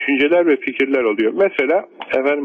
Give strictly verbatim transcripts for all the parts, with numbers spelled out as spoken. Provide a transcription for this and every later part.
düşünceler ve fikirler oluyor. Mesela efendim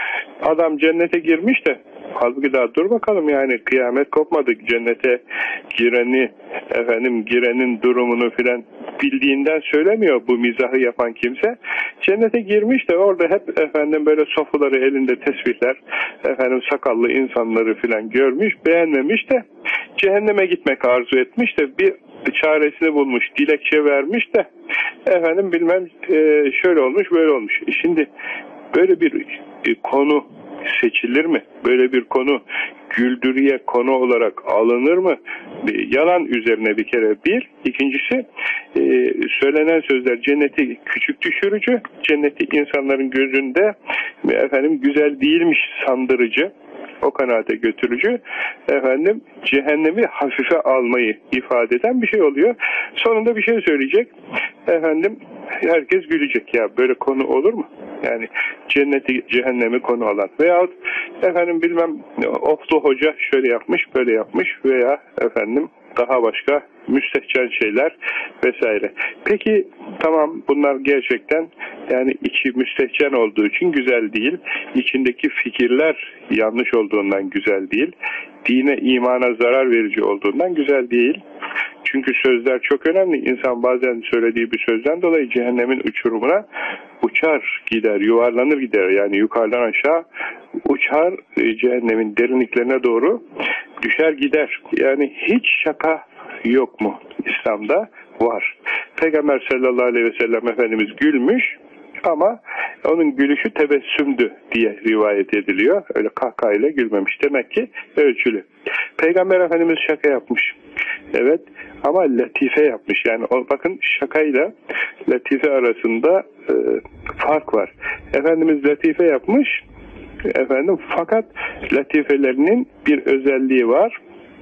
adam cennete girmiş de halbuki daha dur bakalım, yani kıyamet kopmadık, cennete gireni efendim girenin durumunu filan bildiğinden söylemiyor bu mizahı yapan kimse. Cennete girmiş de orada hep efendim böyle sofuları elinde tesbihler, efendim sakallı insanları filan görmüş, beğenmemiş de cehenneme gitmek arzu etmiş de bir çaresini bulmuş, dilekçe vermiş de efendim bilmem e, şöyle olmuş böyle olmuş. Şimdi böyle bir e, konu seçilir mi? Böyle bir konu güldürüye konu olarak alınır mı? Yalan üzerine bir kere bir. İkincisi e, söylenen sözler cenneti küçük düşürücü, cenneti insanların gözünde efendim güzel değilmiş sandırıcı, o kanaate götürücü, efendim cehennemi hafife almayı ifade eden bir şey oluyor. Sonunda bir şey söyleyecek, efendim herkes gülecek. Ya böyle konu olur mu? Yani cenneti cehennemi konu alan veyahut efendim bilmem oflu hoca şöyle yapmış böyle yapmış veya efendim daha başka müstehcen şeyler vesaire. Peki tamam, bunlar gerçekten yani içi müstehcen olduğu için güzel değil. İçindeki fikirler yanlış olduğundan güzel değil. Dine, imana zarar verici olduğundan güzel değil. Çünkü sözler çok önemli. İnsan bazen söylediği bir sözden dolayı cehennemin uçurumuna uçar gider, yuvarlanır gider. Yani yukarıdan aşağı uçar, cehennemin derinliklerine doğru düşer gider. Yani hiç şaka yok mu İslam'da? Var. Peygamber sallallahu aleyhi ve sellem Efendimiz gülmüş ama onun gülüşü tebessümdü diye rivayet ediliyor. Öyle kahkahayla gülmemiş. Demek ki ölçülü. Peygamber Efendimiz şaka yapmış. Evet, ama latife yapmış. Yani o, bakın şakayla latife arasında e, fark var. Efendimiz latife yapmış. Efendim fakat latifelerinin bir özelliği var.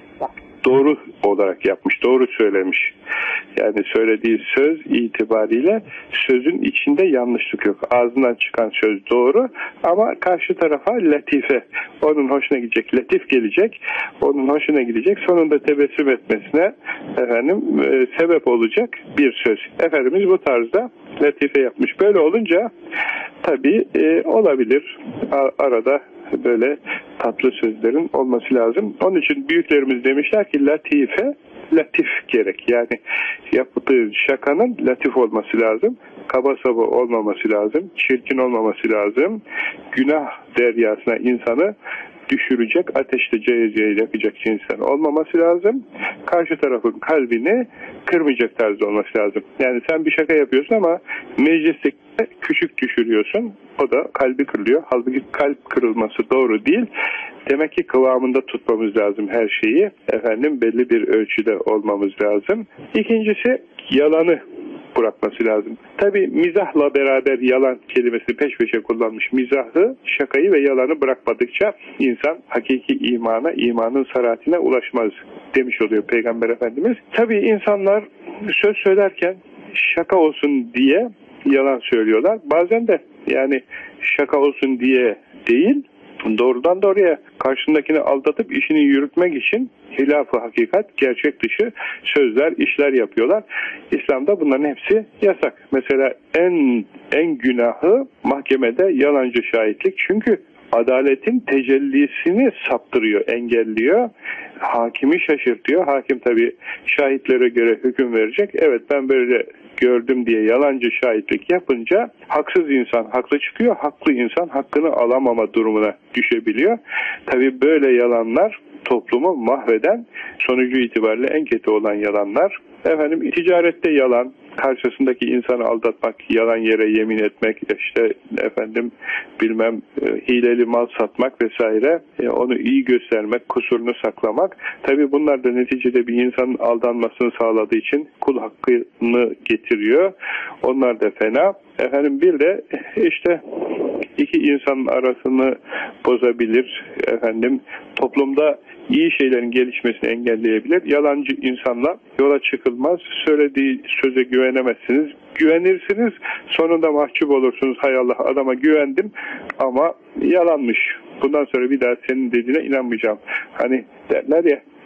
Doğru olarak yapmış, doğru söylemiş. Yani söylediği söz itibariyle sözün içinde yanlışlık yok. Ağzından çıkan söz doğru ama karşı tarafa latife, onun hoşuna gidecek, latif gelecek, onun hoşuna gidecek, sonunda tebessüm etmesine efendim e, sebep olacak bir söz. Efendimiz bu tarzda latife yapmış. Böyle olunca tabii e, olabilir A- arada böyle tatlı sözlerin olması lazım. Onun için büyüklerimiz demişler ki latife, latif gerek. Yani yaptığı şakanın latif olması lazım. Kaba saba olmaması lazım. Çirkin olmaması lazım. Günah deryasına insanı düşürecek, ateşte cayır yapacak cinsten olmaması lazım. Karşı tarafın kalbini kırmayacak tarzda olması lazım. Yani sen bir şaka yapıyorsun ama mecliste küçük düşürüyorsun. O da kalbi kırılıyor. Halbuki kalp kırılması doğru değil. Demek ki kıvamında tutmamız lazım her şeyi. Efendim belli bir ölçüde olmamız lazım. İkincisi yalanı bırakması lazım. Tabi mizahla beraber yalan kelimesi peş peşe kullanmış. Mizahı, şakayı ve yalanı bırakmadıkça insan hakiki imana, imanın saratine ulaşmaz demiş oluyor Peygamber Efendimiz. Tabi insanlar söz söylerken şaka olsun diye yalan söylüyorlar. Bazen de yani şaka olsun diye değil, doğrudan doğruya karşındakini aldatıp işini yürütmek için hilaf-ı hakikat, gerçek dışı sözler, işler yapıyorlar. İslam'da bunların hepsi yasak. Mesela en en günahı mahkemede yalancı şahitlik. Çünkü adaletin tecellisini saptırıyor, engelliyor. Hakimi şaşırtıyor. Hakim tabii şahitlere göre hüküm verecek. Evet, ben böyle gördüm diye yalancı şahitlik yapınca haksız insan haklı çıkıyor. Haklı insan hakkını alamama durumuna düşebiliyor. Tabii böyle yalanlar toplumu mahveden, sonucu itibariyle en kötü olan yalanlar. Efendim ticarette yalan, karşısındaki insanı aldatmak, yalan yere yemin etmek, işte efendim bilmem e, hileli mal satmak vesaire, e, onu iyi göstermek, kusurunu saklamak. Tabii bunlar da neticede bir insanın aldanmasını sağladığı için kul hakkını getiriyor. Onlar da fena. Efendim bir de işte iki insanın arasını bozabilir. Efendim toplumda iyi şeylerin gelişmesini engelleyebilir. Yalancı insanla yola çıkılmaz. Söylediği söze güvenemezsiniz. Güvenirsiniz. Sonunda mahcup olursunuz. Hay Allah, adama güvendim ama yalanmış. Bundan sonra bir daha senin dediğine inanmayacağım. Hani derler ya,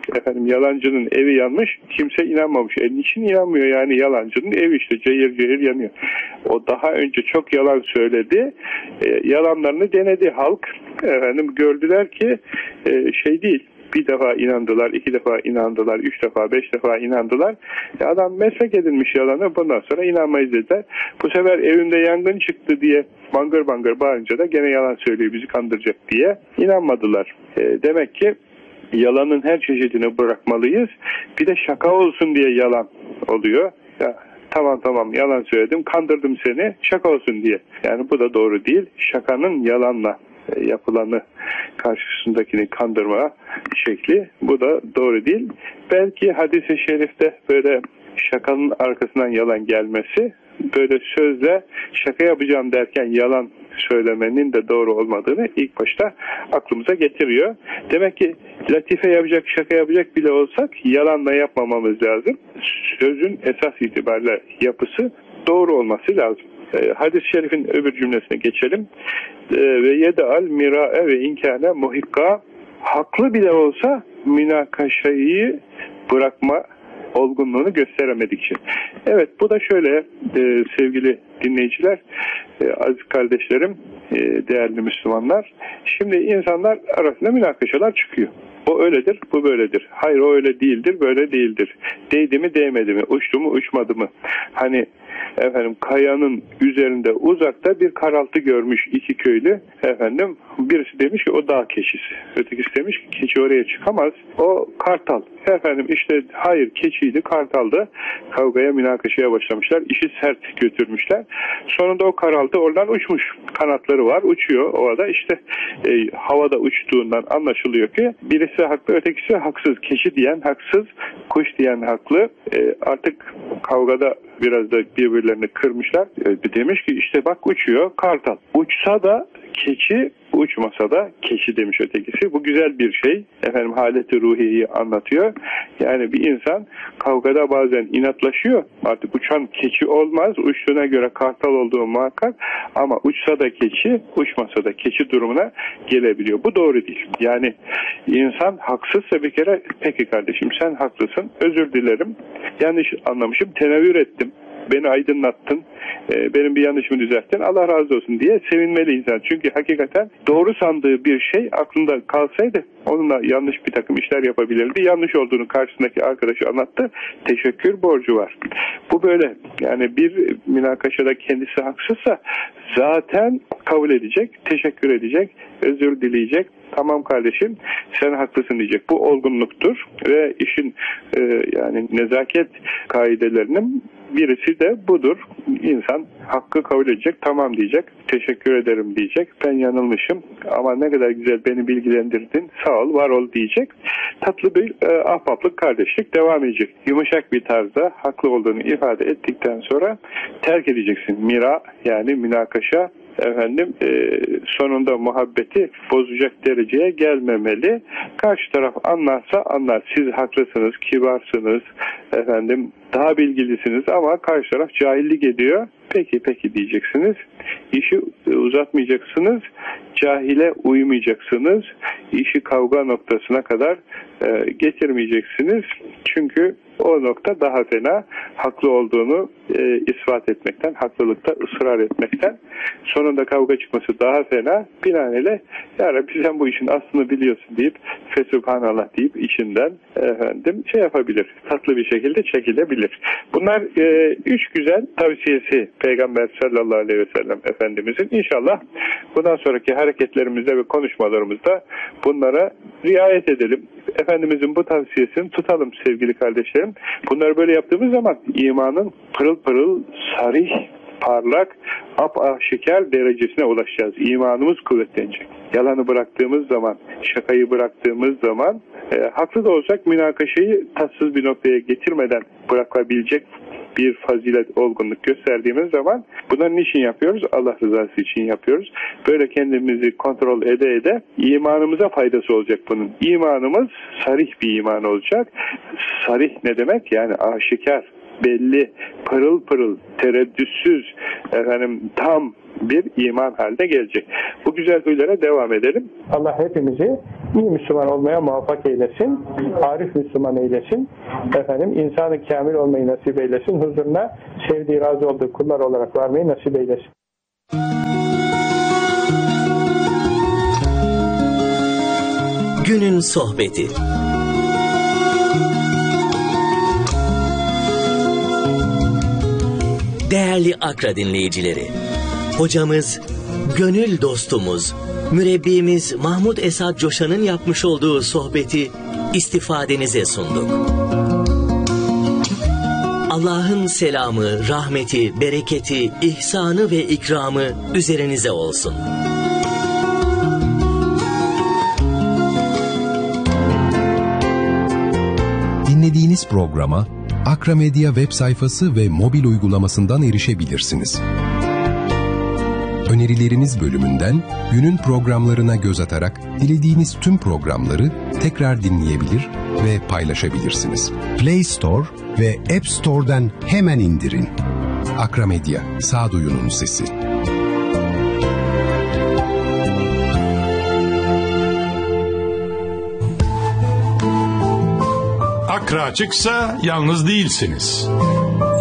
efendim yalancının evi yanmış, kimse inanmamış. E niçin inanmıyor yani, yalancının evi işte cayır cayır yanıyor. O daha önce çok yalan söyledi. E, yalanlarını denedi halk. Efendim gördüler ki e, şey değil. Bir defa inandılar, iki defa inandılar, üç defa, beş defa inandılar. E adam meslek edinmiş yalanı, bundan sonra inanmayız dediler. Bu sefer evimde yangın çıktı diye bangır bangır bağırınca da gene yalan söylüyor, bizi kandıracak diye inanmadılar. E, demek ki yalanın her çeşidini bırakmalıyız. Bir de şaka olsun diye yalan oluyor. Ya, tamam tamam yalan söyledim, kandırdım seni, şaka olsun diye. Yani bu da doğru değil. Şakanın yalanla yapılanı, karşısındakini kandırma şekli, bu da doğru değil. Belki hadis-i şerifte böyle şakanın arkasından yalan gelmesi, böyle sözle şaka yapacağım derken yalan söylemenin de doğru olmadığını ilk başta aklımıza getiriyor. Demek ki latife yapacak, şaka yapacak bile olsak yalanla yapmamamız lazım. Sözün esas itibariyle yapısı doğru olması lazım. E, hadis-i şerifin öbür cümlesine geçelim. E, ve yede'al mira'e ve inkâne muhikka, haklı bile olsa münakaşayı bırakma olgunluğunu gösteremedikçe. Evet, bu da şöyle e, sevgili dinleyiciler, e, aziz kardeşlerim, e, değerli Müslümanlar. Şimdi insanlar arasında münakaşalar çıkıyor. O öyledir, bu böyledir. Hayır, o öyle değildir, böyle değildir. Değdi mi, değmedi mi? Uçtu mu, uçmadı mı? Hani efendim kayanın üzerinde uzakta bir karaltı görmüş iki köylü. Efendim birisi demiş ki o dağ keçisi. Ötekisi demiş ki keçi oraya çıkamaz. O kartal. Efendim işte hayır, keçiydi, kartaldı. Kavgaya, münakaşaya başlamışlar. İşi sert götürmüşler. Sonunda o karaltı oradan uçmuş. Kanatları var, uçuyor o da. İşte e, havada uçtuğundan anlaşılıyor ki birisi haklı, ötekisi haksız. Keçi diyen haksız, kuş diyen haklı. E, artık kavgada biraz da birbirlerini kırmışlar. E, demiş ki işte bak uçuyor kartal. Uçsa da keçi, uçmasa da keçi demiş ötekisi. Bu güzel bir şey. Efendim haleti ruhiyeyi anlatıyor. Yani bir insan kavgada bazen inatlaşıyor. Artık uçan keçi olmaz. Uçtuğuna göre kartal olduğu muhakkak. Ama uçsa da keçi, uçmasa da keçi durumuna gelebiliyor. Bu doğru değil. Yani insan haksızsa bir kere, peki kardeşim sen haklısın, özür dilerim, yanlış anlamışım, tenevvür ettim, beni aydınlattın, benim bir yanlışımı düzelttin, Allah razı olsun diye sevinmeli insan. Çünkü hakikaten doğru sandığı bir şey aklında kalsaydı onunla yanlış bir takım işler yapabilirdi. Yanlış olduğunu karşısındaki arkadaşı anlattı. Teşekkür borcu var. Bu böyle. Yani bir münakaşada kendisi haksızsa zaten kabul edecek, teşekkür edecek, özür dileyecek. Tamam kardeşim sen haklısın diyecek. Bu olgunluktur ve işin e, yani nezaket kaidelerinin birisi de budur. İnsan hakkı kabul edecek, tamam diyecek, teşekkür ederim diyecek, ben yanılmışım ama ne kadar güzel beni bilgilendirdin, sağ ol, var ol diyecek. Tatlı bir e, ahbaplık, kardeşlik devam edecek. Yumuşak bir tarzda haklı olduğunu ifade ettikten sonra terk edeceksin. Mira yani münakaşa efendim e, sonunda muhabbeti bozacak dereceye gelmemeli. Karşı taraf anlarsa anlar. Siz haklısınız, kibarsınız, efendim daha bilgilisiniz ama karşı taraf cahillik ediyor. Peki peki diyeceksiniz. İşi uzatmayacaksınız. Cahile uymayacaksınız. İşi kavga noktasına kadar e, getirmeyeceksiniz. Çünkü o nokta daha fena. Haklı olduğunu e, ispat etmekten, haklılıkta ısrar etmekten sonunda kavga çıkması daha fena. Binaenaleyh ya Rabbi sen bu işin aslını biliyorsun deyip Fesubhanallah deyip içinden efendim şey yapabilir. Tatlı bir şekilde çekilebilir. Bunlar e, üç güzel tavsiyesi Peygamber sallallahu aleyhi ve sellem Efendimizin. İnşallah bundan sonraki hareketlerimizde ve konuşmalarımızda bunlara riayet edelim. Efendimizin bu tavsiyesini tutalım sevgili kardeşlerim. Bunları böyle yaptığımız zaman imanın pırıl pırıl, sarih, parlak, ap-aşikar derecesine ulaşacağız. İmanımız kuvvetlenecek. Yalanı bıraktığımız zaman, şakayı bıraktığımız zaman, e, haklı da olsak münakaşayı tatsız bir noktaya getirmeden bırakabilecek bir fazilet, olgunluk gösterdiğimiz zaman bunları niçin yapıyoruz? Allah rızası için yapıyoruz. Böyle kendimizi kontrol ede ede imanımıza faydası olacak bunun. İmanımız sarih bir iman olacak. Sarih ne demek? Yani aşikar, belli, pırıl pırıl, tereddütsüz, efendim tam bir iman haline gelecek. Bu güzel huylara devam edelim. Allah hepimizi iyi Müslüman olmaya muvaffak eylesin. Arif Müslüman eylesin. Efendim, insanı kamil olmayı nasip eylesin. Huzuruna sevdiği, razı olduğu kullar olarak varmayı nasip eylesin. Günün sohbeti. Değerli Akra dinleyicileri, hocamız, gönül dostumuz, mürebbimiz Mahmud Esad Coşan'ın yapmış olduğu sohbeti istifadenize sunduk. Allah'ın selamı, rahmeti, bereketi, ihsanı ve ikramı üzerinize olsun. Dinlediğiniz programa Akra Medya web sayfası ve mobil uygulamasından erişebilirsiniz. Önerileriniz bölümünden günün programlarına göz atarak dilediğiniz tüm programları tekrar dinleyebilir ve paylaşabilirsiniz. Play Store ve App Store'dan hemen indirin. Akra Medya, sağduyunun sesi. Akra açıksa yalnız değilsiniz.